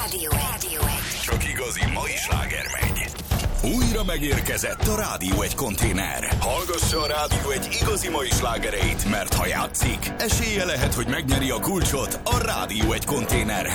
Rádió 1. Csak igazi mai sláger megy. Újra megérkezett a Rádió 1 konténer. Hallgassa a Rádió 1 igazi mai slágereit, mert ha játszik, esélye lehet, hogy megnyeri a kulcsot a Rádió 1 konténerhez.